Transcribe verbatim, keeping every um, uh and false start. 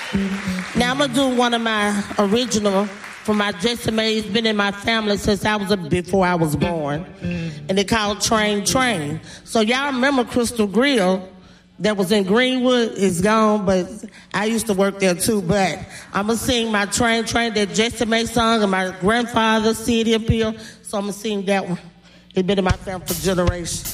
Now I'm gonna do one of my original from my Jesse May. It's been in my family since I was a, before I was born, and they called Train Train. So y'all remember Crystal Grill that was in Greenwood? It's gone, but I used to work there too. But I'm gonna sing my Train Train that Jesse May sung, and my grandfather C D Appeal. So I'm gonna sing that one. It's been in my family for generations.